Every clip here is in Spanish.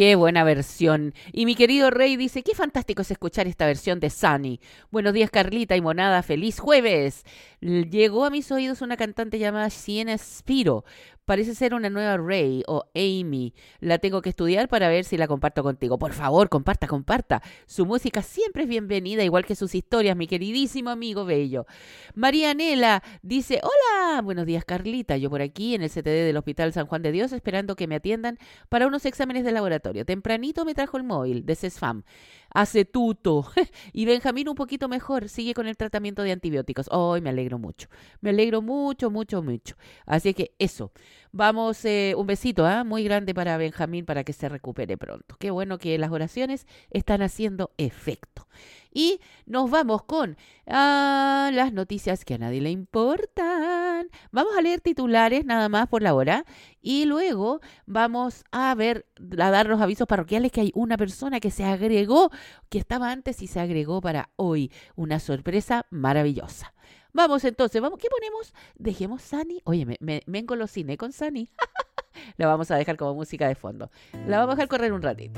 Qué buena versión. Y mi querido Rey dice, qué fantástico es escuchar esta versión de Sunny. Buenos días, Carlita y Monada. Feliz jueves. Llegó a mis oídos una cantante llamada Sienna Spiro. Parece ser una nueva Ray o Amy. La tengo que estudiar para ver si la comparto contigo. Por favor, comparta, comparta. Su música siempre es bienvenida, igual que sus historias, mi queridísimo amigo bello. María Nela dice, hola, buenos días, Carlita. Yo por aquí en el CTD del Hospital San Juan de Dios esperando que me atiendan para unos exámenes de laboratorio. Tempranito me trajo el móvil de CESFAM. Hace tuto. Y Benjamín un poquito mejor. Sigue con el tratamiento de antibióticos. Hoy me alegro mucho. Me alegro mucho, mucho, mucho. Así que eso. Vamos, un besito muy grande para Benjamín para que se recupere pronto. Qué bueno que las oraciones están haciendo efecto. Y nos vamos con las noticias que a nadie le importan. Vamos a leer titulares nada más por la hora y luego vamos a dar los avisos parroquiales, que hay una persona que se agregó, que estaba antes y se agregó para hoy. Una sorpresa maravillosa. Vamos entonces, ¿qué ponemos? Dejemos Sunny. Oye, me engolosiné con Sunny. La vamos a dejar como música de fondo. La vamos a dejar correr un ratito.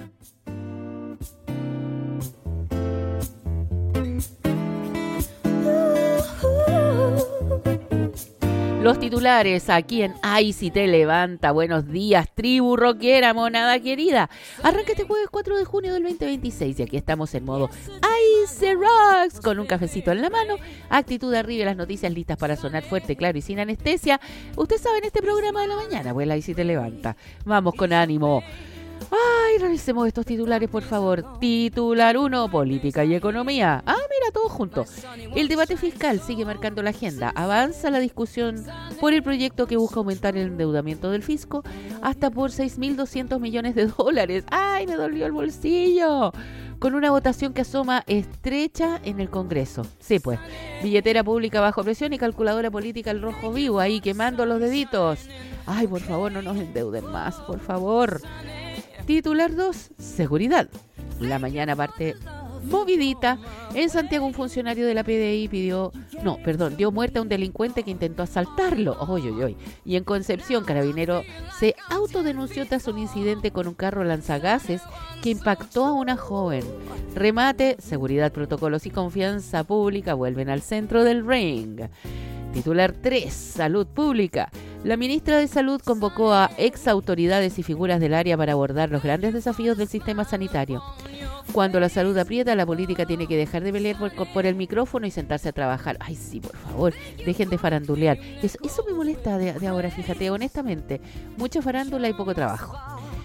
Los titulares aquí en Ay Si Te Levanta. Buenos días, tribu rockera, monada querida. Arranca este jueves 4 de junio del 2026 y aquí estamos en modo Ice Rocks con un cafecito en la mano, actitud arriba y las noticias listas para sonar fuerte, claro y sin anestesia. Usted sabe, en este programa de la mañana, pues Ay Si Te Levanta. Vamos con ánimo. Ay, revisemos estos titulares, por favor. Titular 1, política y economía. Mira, todos juntos. El debate fiscal sigue marcando la agenda. Avanza la discusión por el proyecto que busca aumentar el endeudamiento del fisco hasta por 6.200 millones de dólares. ¡Ay, me dolió el bolsillo! Con una votación que asoma estrecha en el Congreso. Sí, pues. Billetera pública bajo presión y calculadora política al rojo vivo, ahí quemando los deditos. Ay, por favor, no nos endeuden más, por favor. Titular 2, seguridad. La mañana parte movidita. En Santiago un funcionario de la PDI dio muerte a un delincuente que intentó asaltarlo. Oy. Y en Concepción, carabinero se autodenunció tras un incidente con un carro lanzagases que impactó a una joven. Remate, seguridad, protocolos y confianza pública vuelven al centro del ring. Titular 3, salud pública. La ministra de Salud convocó a ex autoridades y figuras del área para abordar los grandes desafíos del sistema sanitario. Cuando la salud aprieta, la política tiene que dejar de pelear por el micrófono y sentarse a trabajar. Ay, sí, por favor, dejen de farandulear. Eso me molesta de ahora, fíjate, honestamente. Mucha farándula y poco trabajo.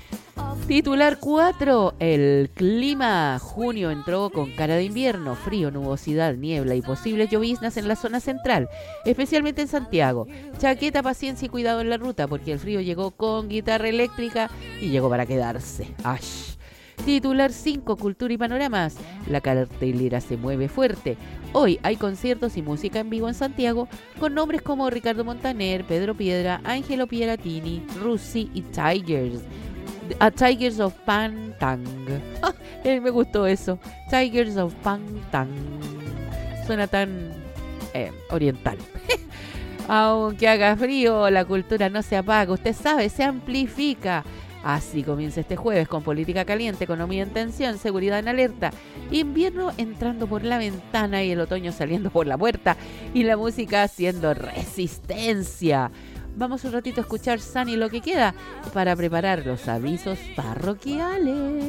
Titular 4, el clima. Junio entró con cara de invierno, frío, nubosidad, niebla y posibles lloviznas en la zona central, especialmente en Santiago. Chaqueta, paciencia y cuidado en la ruta, porque el frío llegó con guitarra eléctrica y llegó para quedarse. ¡Ash! Titular 5, cultura y panoramas. La cartelera se mueve fuerte. Hoy hay conciertos y música en vivo en Santiago con nombres como Ricardo Montaner, Pedro Piedra, Angelo Pieratini, Rusi y Tigers. A Tigers of Pantang. Me gustó eso. Tigers of Pantang. Suena tan oriental. Aunque haga frío, la cultura no se apaga. Usted sabe, se amplifica. Así comienza este jueves con política caliente, economía en tensión, seguridad en alerta, invierno entrando por la ventana y el otoño saliendo por la puerta y la música haciendo resistencia. Vamos un ratito a escuchar Sunny lo que queda para preparar los avisos parroquiales.